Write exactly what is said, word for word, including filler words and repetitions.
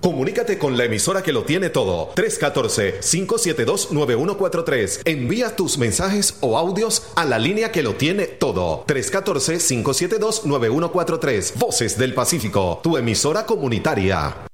Comunícate con la emisora que lo tiene todo. tres uno cuatro, cinco siete dos, nueve uno cuatro tres. Envía tus mensajes o audios a la línea que lo tiene todo. tres uno cuatro, cinco siete dos, nueve uno cuatro tres. Voces del Pacífico, tu emisora comunitaria.